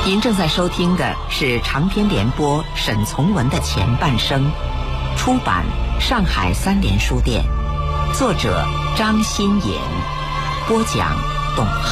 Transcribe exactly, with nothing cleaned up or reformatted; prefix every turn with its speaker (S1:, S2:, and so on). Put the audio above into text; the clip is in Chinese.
S1: 您正在收听的是长篇联播沈从文的前半生，出版上海三联书店，作者张欣妍，播讲董